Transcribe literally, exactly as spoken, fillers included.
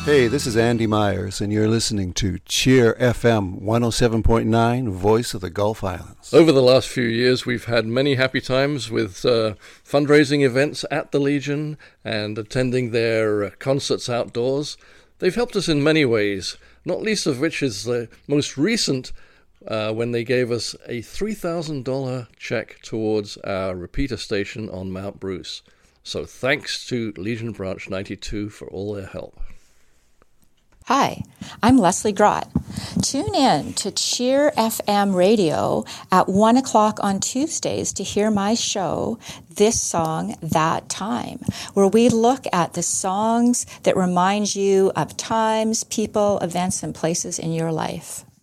Hey, this is Andy Myers, and you're listening to Cheer F M one oh seven point nine, Voice of the Gulf Islands. Over the last few years, we've had many happy times with uh, fundraising events at the Legion and attending their uh, concerts outdoors. They've helped us in many ways, not least of which is the most recent uh, when they gave us a three thousand dollars check towards our repeater station on Mount Bruce. So thanks to Legion Branch ninety-two for all their help. Hi, I'm Leslie Grott. Tune in to Cheer F M Radio at one o'clock on Tuesdays to hear my show, This Song, That Time, where we look at the songs that remind you of times, people, events, and places in your life.